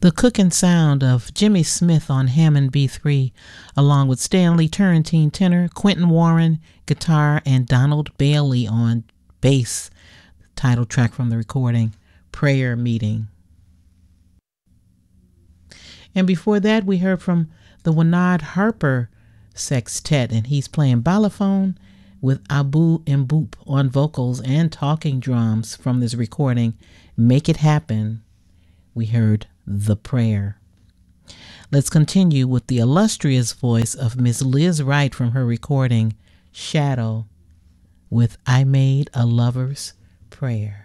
The cooking sound of Jimmy Smith on Hammond B3, along with Stanley Turrentine tenor, Quentin Warren guitar, and Donald Bailey on bass. Title track from the recording, Prayer Meeting. And before that, we heard from the Winard Harper Sextet, and he's playing balafon with Abu Mboop on vocals and talking drums from this recording, Make It Happen. We heard The Prayer. Let's continue with the illustrious voice of Miss Liz Wright from her recording, Shadow, with I Made a Lover's Prayer.